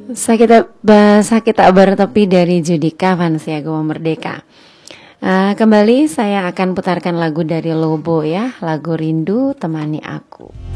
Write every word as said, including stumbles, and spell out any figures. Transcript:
Sakit sakit tak bertepi dari Judika Vansia Goa Merdeka. Uh, kembali saya akan putarkan lagu dari Lobo ya, lagu Rindu Temani Aku.